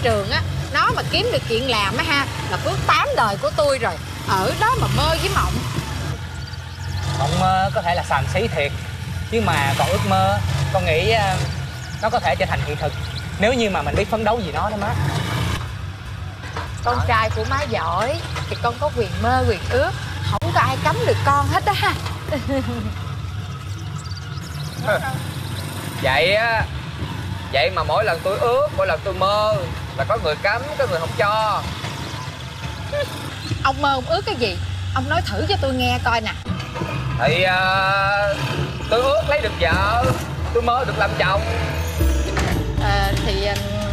trường á, nó mà kiếm được chuyện làm á ha, là phước 8 đời của tôi rồi. Ở đó mà mơ với mộng. Mộng mơ có thể là xàm xí thiệt, chứ mà còn ước mơ, con nghĩ nó có thể trở thành hiện thực nếu như mà mình biết phấn đấu vì nó đó má. Con trai của má giỏi thì con có quyền mơ quyền ước, không có ai cấm được con hết đó ha. Vậy á, vậy mà mỗi lần tôi ước, mỗi lần tôi mơ là có người cấm, có người không cho. Ông mơ ông ước cái gì? Ông nói thử cho tôi nghe coi nè. Thì tôi ước lấy được vợ, tôi mơ được làm chồng. Thì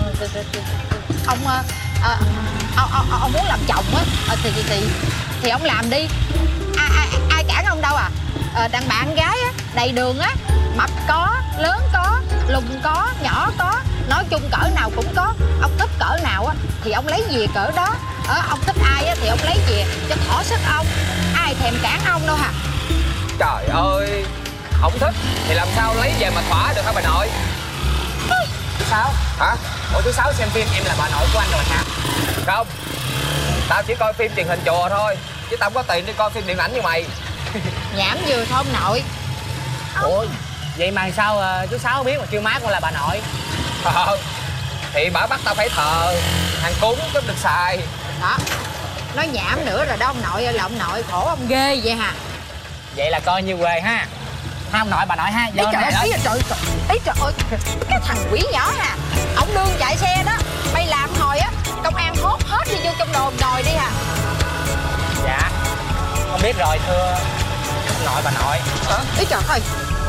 ông muốn làm chồng á, thì ông làm đi. Ai cản ông đâu à. Đàn bạn gái á, đầy đường á, mập có, lớn có, lùn có, nhỏ có, nói chung cỡ nào cũng có. Ông thích cỡ nào á thì ông lấy về cỡ đó. Ông thích ai á thì ông lấy về cho thỏa sức ông, ai thèm cản ông đâu hả. Trời ơi, không thích thì làm sao lấy về mà thỏa được hả bà nội? Thứ Sáu Hả? ủa thứ Sáu xem phim em là bà nội của anh rồi hả? Không, tao chỉ coi phim truyền hình chùa thôi, chứ tao không có tiền đi coi phim điện ảnh như mày. Nhảm vừa thôi ông nội. Ủa vậy mà sao chú Sáu biết mà kêu má con là bà nội? Thì bà bắt tao phải thờ, hàng cúng có được xài. Đó, nói nhảm nữa rồi đó ông nội ơi, là ông nội khổ ông ghê vậy hả. Vậy là coi như quê ha. Ha ông nội bà nội ha. Ý trời ơi, trời ơi, cái thằng quỷ nhỏ hà, ông đương chạy xe đó, mày làm hồi á, công an hốt hết đi vô trong đồn đòi đi hà. Dạ con biết rồi thưa ông nội bà nội. Ý trời ơi.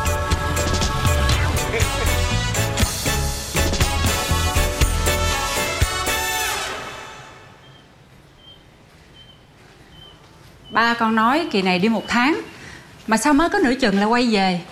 Ba con nói kỳ này đi 1 tháng mà sao mới có nửa chừng là quay về.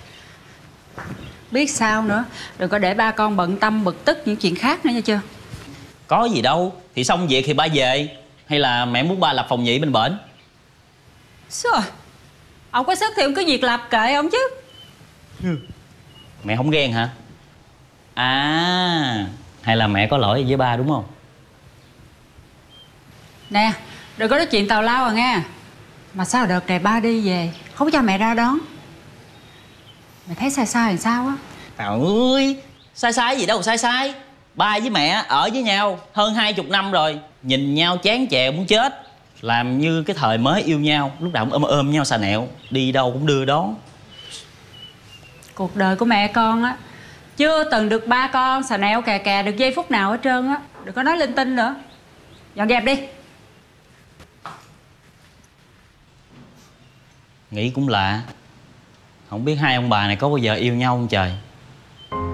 Biết sao nữa, đừng có để ba con bận tâm bực tức những chuyện khác nữa nha chưa. Có gì đâu, thì xong việc thì ba về. Hay là mẹ muốn ba lập phòng nhị bên bển? Sao rồi? Ông có sức thì ông cứ việc lập kệ ông chứ. Mẹ không ghen hả? À, hay là mẹ có lỗi với ba đúng không? Nè, đừng có nói chuyện tào lao à nghe. Mà sao đợt này ba đi về không cho mẹ ra đón? Mày thấy sai sai làm sao á? Trời ơi, sai sai gì đâu sai sai. Ba với mẹ ở với nhau hơn 20 năm rồi, nhìn nhau chán chè muốn chết. Làm như cái thời mới yêu nhau, lúc nào cũng ôm nhau xà nẹo, đi đâu cũng đưa đón. Cuộc đời của mẹ con á, chưa từng được ba con xà nẹo kè kè được giây phút nào hết trơn á. Đừng có nói linh tinh nữa. Dọn dẹp đi. Nghĩ cũng lạ, không biết hai ông bà này có bao giờ yêu nhau không trời.